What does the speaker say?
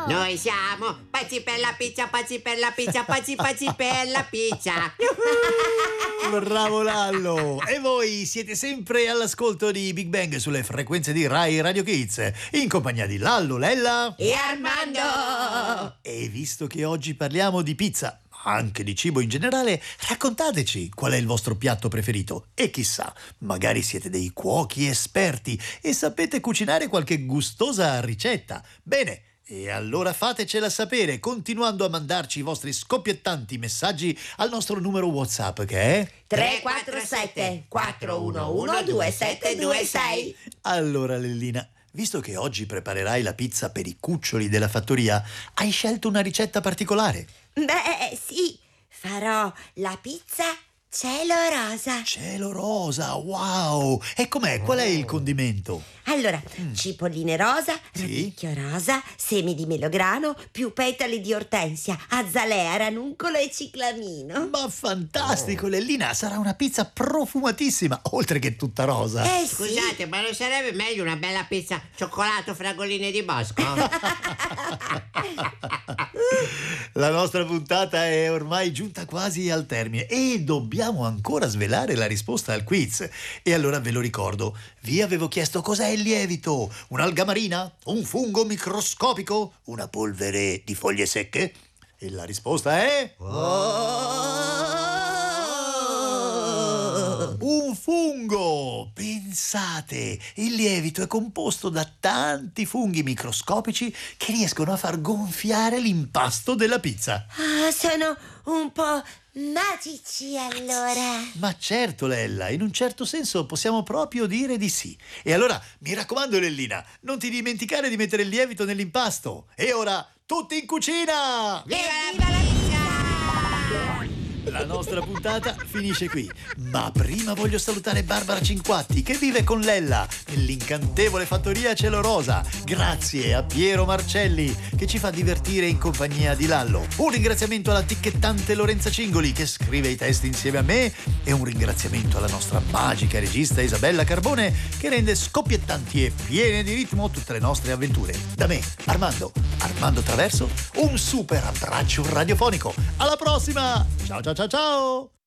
Noi siamo pazzi per la pizza, pazzi per la pizza, pazzi per la pizza. Bravo Lallo! E voi siete sempre all'ascolto di Big Bang sulle frequenze di Rai Radio Kids, in compagnia di Lallo, Lella E Armando! E visto che oggi parliamo di pizza, ma anche di cibo in generale, raccontateci qual è il vostro piatto preferito. E chissà, magari siete dei cuochi esperti e sapete cucinare qualche gustosa ricetta. Bene, e allora fatecela sapere continuando a mandarci i vostri scoppiettanti messaggi al nostro numero WhatsApp che è 347 411 2726. Allora Lellina, visto che oggi preparerai la pizza per i cuccioli della fattoria, hai scelto una ricetta particolare? Beh, sì, farò la pizza cielo rosa. Cielo rosa, wow! E com'è? Qual è il condimento? Allora, cipolline rosa, Sì? radicchio rosa, semi di melograno, più petali di ortensia, azalea, ranuncolo e ciclamino. Ma fantastico, Lellina! Sarà una pizza profumatissima, oltre che tutta rosa. Sì. Scusate, ma non sarebbe meglio una bella pizza cioccolato fragoline di bosco? La nostra puntata è ormai giunta quasi al termine e dobbiamo ancora svelare la risposta al quiz. E allora ve lo ricordo, vi avevo chiesto cos'è il lievito? Un'alga marina? Un fungo microscopico? Una polvere di foglie secche? E la risposta è... Un fungo! Pensate, il lievito è composto da tanti funghi microscopici che riescono a far gonfiare l'impasto della pizza. Ah, sono un po' magici allora. Ma certo, Lella, in un certo senso possiamo proprio dire di sì. E allora, mi raccomando, Lellina, non ti dimenticare di mettere il lievito nell'impasto. E ora, tutti in cucina! Viva la pizza! La nostra puntata finisce qui, ma prima voglio salutare Barbara Cinquatti che vive con Lella nell'incantevole fattoria Cielo Rosa. Grazie a Piero Marcelli che ci fa divertire in compagnia di Lallo. Un ringraziamento alla ticchettante Lorenza Cingoli che scrive i testi insieme a me e un ringraziamento alla nostra magica regista Isabella Carbone che rende scoppiettanti e piene di ritmo tutte le nostre avventure. Da me, Armando Traverso, un super abbraccio radiofonico. Alla prossima! Ciao ciao ciao ciao!